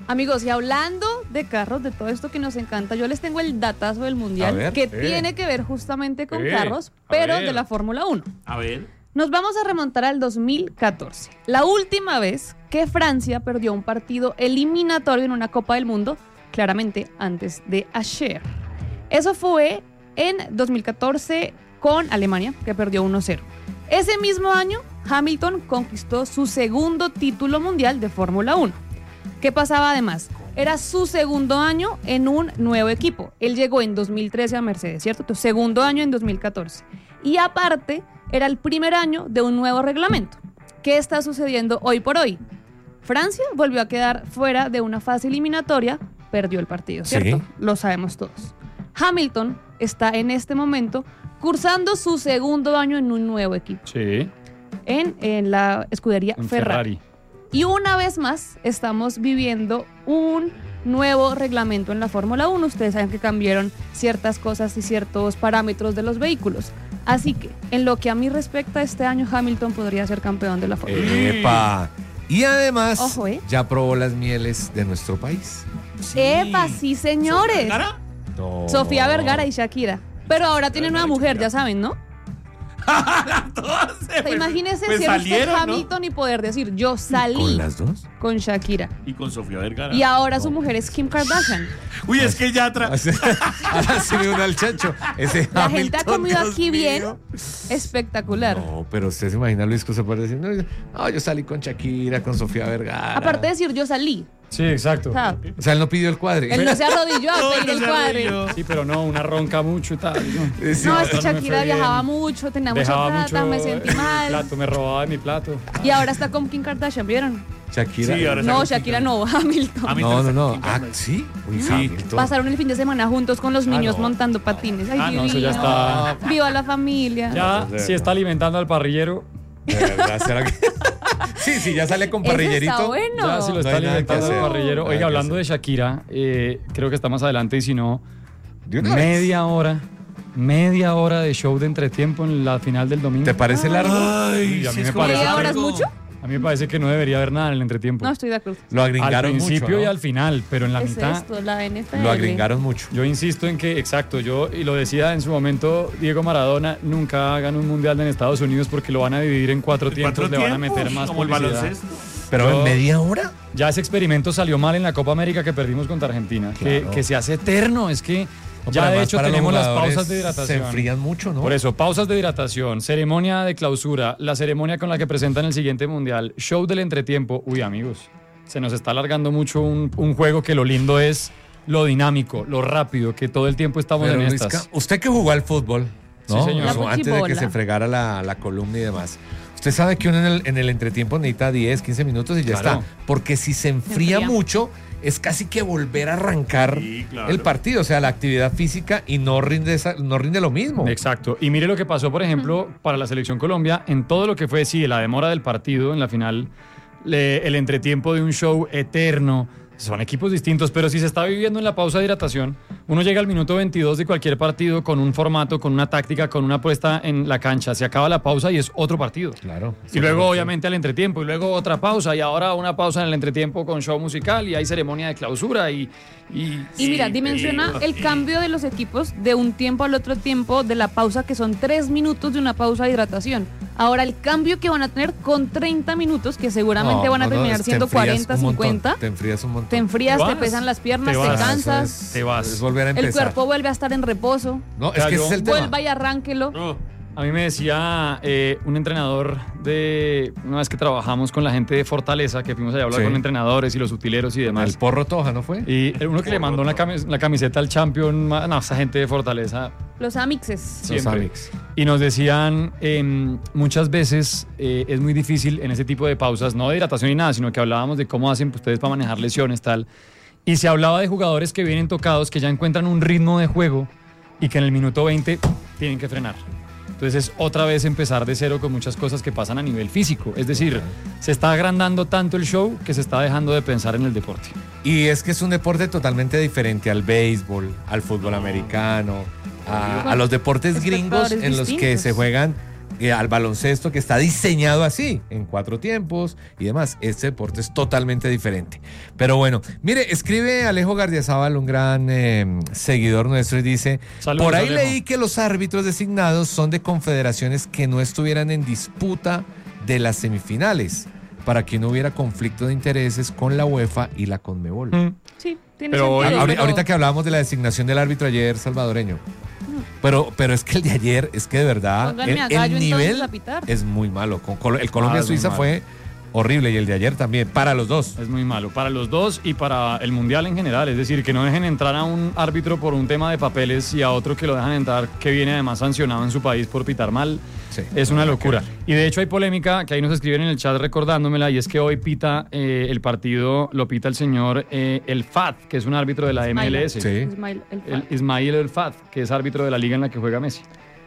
Amigos, y hablando de carros, de todo esto que nos encanta, yo les tengo el datazo del Mundial que tiene que ver justamente con carros, pero de la Fórmula 1. A ver. Nos vamos a remontar al 2014, la última vez que Francia perdió un partido eliminatorio en una Copa del Mundo, claramente antes de ayer. Eso fue en 2014 con Alemania, que perdió 1-0. Ese mismo año, Hamilton conquistó su segundo título mundial de Fórmula 1. ¿Qué pasaba además? Era su segundo año en un nuevo equipo. Él llegó en 2013 a Mercedes, ¿cierto? Tu segundo año en 2014. Y aparte, era el primer año de un nuevo reglamento. ¿Qué está sucediendo hoy por hoy? Francia volvió a quedar fuera de una fase eliminatoria, perdió el partido, ¿cierto? Sí. Lo sabemos todos. Hamilton está en este momento cursando su segundo año en un nuevo equipo. Sí. En la escudería Ferrari. Y una vez más estamos viviendo un nuevo reglamento en la Fórmula 1. Ustedes saben que cambiaron ciertas cosas y ciertos parámetros de los vehículos. Así que, en lo que a mí respecta, este año Hamilton podría ser campeón de la Fórmula 1. ¡Epa! Y además, ojo, ya probó las mieles de nuestro país. Sí. ¡Epa! ¡Sí, señores! No. Sofía Vergara y Shakira. Pero ahora tiene nueva mujer, ya saben, ¿no? Imagínense ser usted Hamilton, ¿no? Y poder decir, yo salí ¿con las dos? Con Shakira. Y con Sofía Vergara. Y ahora su mujer es Kim Kardashian. Uy, es que ya ahora se me une al chacho. La Hamilton, gente ha comido aquí bien. Espectacular. No, pero usted se imagina Luis que se puede decir, no, yo salí con Shakira, con Sofía Vergara. Aparte de decir, yo salí. Sí, exacto. O sea, él no pidió el cuadre. Él no se arrodilló a pedir el cuadre. Sí, pero no, una ronca mucho y tal. No, es que Shakira viajaba mucho, tenía mucha plata, me sentí mal. Me robaba de mi plato. Y ahora está con Kim Kardashian, ¿vieron? Shakira. Sí, ahora no, Shakira no, Hamilton. No. ¿Sí? Uy, sí. Pasaron el fin de semana juntos con los niños montando patines. Ay, no, eso ya está. Viva la familia. Ya, sí está alimentando al parrillero. ¿De verdad? ¿Será que...? Sí, ya sale con parrillerito. Está bueno. Ya sí lo está alimentando el parrillero. Oiga, hablando de Shakira, creo que está más adelante y si no, media hora de show de entretiempo en la final del domingo. ¿Te parece largo? Ay, a mí me parece. ¿Media hora es mucho? A mí me parece que no debería haber nada en el entretiempo. No, estoy de acuerdo. Lo agringaron mucho. Al principio ¿no? y al final, pero en la mitad. La NFL. Lo agringaron mucho. Yo insisto en que, exacto, y lo decía en su momento Diego Maradona, nunca hagan un mundial en Estados Unidos porque lo van a dividir en cuatro tiempos, le van a meter más como publicidad. El baloncesto. ¿Pero en media hora? Ya ese experimento salió mal en la Copa América que perdimos contra Argentina, claro. que se hace eterno, es que ya de hecho tenemos las pausas de hidratación. Se enfrían mucho, ¿no? Por eso, pausas de hidratación, ceremonia de clausura, la ceremonia con la que presentan el siguiente mundial, show del entretiempo. Uy, amigos, se nos está alargando mucho un juego que lo lindo es lo dinámico, lo rápido, que todo el tiempo estamos en estas. Usted que jugó al fútbol, ¿no? Sí, señor. Antes de que se fregara la columna y demás. Usted sabe que uno en el entretiempo necesita 10, 15 minutos y ya está. Porque si se enfría mucho, es casi que volver a arrancar el partido. O sea, la actividad física y no rinde lo mismo. Exacto. Y mire lo que pasó, por ejemplo, para la Selección Colombia, en todo lo que fue, la demora del partido en la final, el entretiempo de un show eterno. Son equipos distintos, pero si se está viviendo en la pausa de hidratación, uno llega al minuto 22 de cualquier partido con un formato, con una táctica, con una puesta en la cancha. Se acaba la pausa y es otro partido. Claro. Y luego, obviamente, al entretiempo, y luego otra pausa, y ahora una pausa en el entretiempo con show musical, y hay ceremonia de clausura, y mira, dimensiona el cambio de los equipos de un tiempo al otro tiempo de la pausa, que son 3 minutos de una pausa de hidratación. Ahora, el cambio que van a tener con 30 minutos, que seguramente van a terminar siendo 40, 50. Te enfrías un montón. Te enfrías, te pesan las piernas, te cansas. Te vas. Es volver a empezar. El cuerpo vuelve a estar en reposo. No, es que ese es el tema. Vuelva y arránquelo. A mí me decía un entrenador una vez que trabajamos con la gente de Fortaleza, que fuimos allá a hablar con entrenadores y los utileros y demás. El Porro Toja, ¿no fue? Y uno que le mandó la camiseta al Champion, esa gente de Fortaleza. Los Amixes. Los Amix. Y nos decían, muchas veces es muy difícil en ese tipo de pausas, no de hidratación ni nada, sino que hablábamos de cómo hacen ustedes para manejar lesiones, tal. Y se hablaba de jugadores que vienen tocados, que ya encuentran un ritmo de juego y que en el minuto 20 tienen que frenar. Entonces es otra vez empezar de cero con muchas cosas que pasan a nivel físico. Es decir, se está agrandando tanto el show que se está dejando de pensar en el deporte. Y es que es un deporte totalmente diferente al béisbol, al fútbol americano, a los deportes gringos en los que se juegan al baloncesto que está diseñado así, en 4 tiempos y demás. Este deporte es totalmente diferente. Pero bueno, mire, escribe Alejo Gardiazabal, un gran seguidor nuestro, y dice: Saludos, por ahí Alejo. leí que los árbitros designados son de confederaciones que no estuvieran en disputa de las semifinales, para que no hubiera conflicto de intereses con la UEFA y la Conmebol. Sí, tiene Pero sentido. Ahorita que hablábamos de la designación del árbitro ayer salvadoreño. Pero es que el de ayer, es que de verdad, Pónganme a el Gallo entonces nivel a pitar. es muy malo. El Es Colombia-Suiza muy fue horrible, y el de ayer también, para los dos. Es muy malo para los dos y para el mundial en general. Es decir, que no dejen entrar a un árbitro por un tema de papeles y a otro que lo dejan entrar que viene además sancionado en su país por pitar mal. Sí. Es una locura. Y de hecho hay polémica que ahí nos escriben en el chat recordándomela, y es que hoy pita el partido, lo pita el señor El Fat, que es un árbitro de la MLS. Sí. Ismail El Fat. Ismail El Fat, que es árbitro de la liga en la que juega Messi.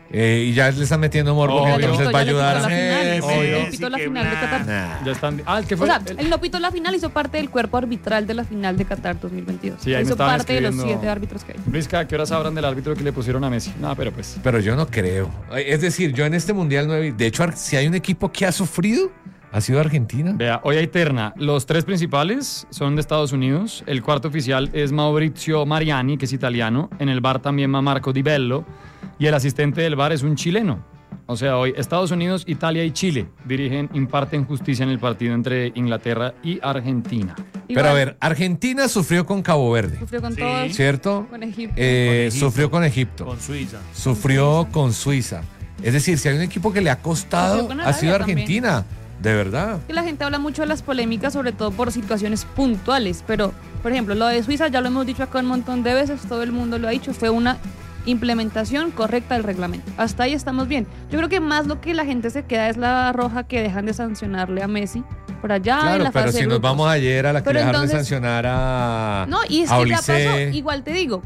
Y ya le están metiendo morbo, que Obvio. entonces va a Ya le ayudar pitó a la final. Obvio. Él pitó la final de Qatar. Ya están. Ah, el que O fue. sea, él no pitó la final, hizo parte del cuerpo arbitral de la final de Qatar 2022. Sí, ahí me hizo estaban parte de los escribiendo. 7 árbitros que hay. Luisca, ¿a qué horas sabrán del árbitro que le pusieron a Messi? No, pero pues. Pero yo no creo. Es decir, yo en este mundial no he visto. De hecho, si hay un equipo que ha sufrido, ha sido Argentina. Vea, hoy hay terna. Los 3 principales son de Estados Unidos. El cuarto oficial es Maurizio Mariani, que es italiano. En el bar también va Marco Di Bello. Y el asistente del bar es un chileno. O sea, hoy Estados Unidos, Italia y Chile imparten justicia en el partido entre Inglaterra y Argentina. Pero a ver, Argentina sufrió con Cabo Verde, Sufrió con Sí. todos. ¿cierto? Con Egipto. Sufrió con Egipto. Con Suiza. Sufrió con Suiza. Es decir, si hay un equipo que le ha costado, Sufrió con ha sido Arabia Argentina. De verdad. Que la gente habla mucho de las polémicas, sobre todo por situaciones puntuales, pero, por ejemplo, lo de Suiza ya lo hemos dicho acá un montón de veces, todo el mundo lo ha dicho, fue una implementación correcta del reglamento. Hasta ahí estamos bien. Yo creo que más lo que la gente se queda es la roja que dejan de sancionarle a Messi por allá en Claro, la pero fase si de nos grupos. vamos ayer a la que Pero dejaron de entonces- sancionar a No, y es a que ya pasó, Olise. igual te digo,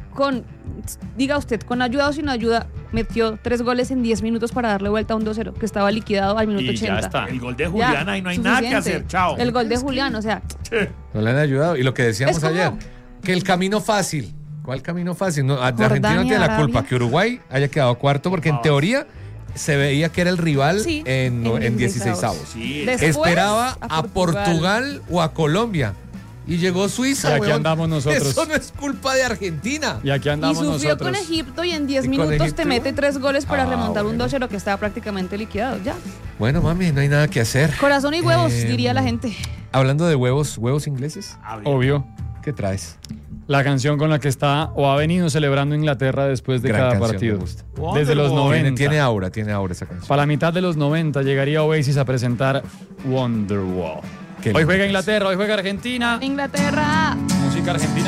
diga usted, con ayuda o sin ayuda, metió 3 goles en 10 minutos para darle vuelta a un 2-0, que estaba liquidado al minuto Y 80. ya está. El gol de Ya, Juliana y no hay nada que suficiente. hacer. Chao. El gol de Julián, o sea, No le han ayudado. Y lo que decíamos Es como- ayer, que el camino fácil. ¿Cuál camino fácil? No, Argentina no Jordania, tiene la Arabia. culpa que Uruguay haya quedado cuarto, porque en teoría se veía que era el rival Sí, en en 16avos. Sí. Después, Esperaba a a Portugal o a Colombia. Y llegó Suiza. Y aquí weón. andamos nosotros. Eso no es culpa de Argentina. Y aquí y andamos sufrió nosotros. con Egipto y en 10 ¿Y con minutos Egipto te mete igual? 3 goles para Ah, remontar un bueno. 2-0 que estaba prácticamente liquidado. Ya. Bueno, mami, no hay nada que hacer. Corazón y huevos, Eh, diría la gente. Hablando de huevos ingleses, A ver. Obvio. ¿qué traes? La canción con la que está o ha venido celebrando Inglaterra después de Gran cada canción, partido. me gusta. Desde los Wonderwall. 90. Tiene aura esa canción. Para la mitad de los 90 llegaría Oasis a presentar Wonderwall. Qué Hoy linda juega canción. Inglaterra, hoy juega Argentina. Inglaterra. Música argentina.